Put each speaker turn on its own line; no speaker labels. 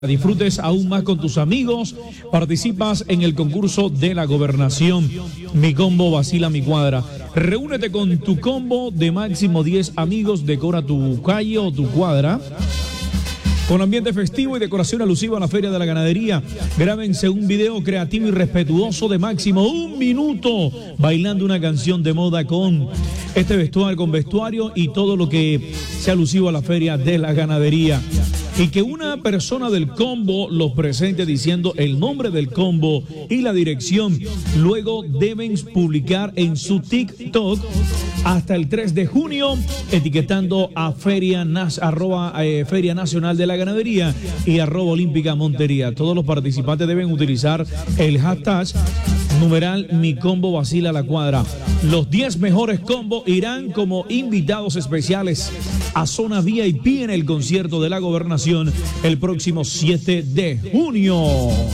Disfrutes aún más con tus amigos, participas en el concurso de la gobernación. Mi combo vacila mi cuadra. Reúnete con tu combo de máximo 10 amigos, decora tu calle o tu cuadra con ambiente festivo y decoración alusiva a la Feria de la Ganadería. Grábense un video creativo y respetuoso de máximo 1 minuto, bailando una canción de moda con este vestuario, con vestuario y todo lo que sea alusivo a la Feria de la Ganadería. Y que una persona del combo los presente diciendo el nombre del combo y la dirección. Luego deben publicar en su TikTok hasta el 3 de junio, etiquetando a Feria Nacional de la Ganadería y @Olímpica Montería. Todos los participantes deben utilizar el hashtag numeral Mi Combo Vacila la Cuadra. Los 10 mejores combos irán como invitados especiales a zona VIP en el concierto de la gobernación el próximo 7 de junio.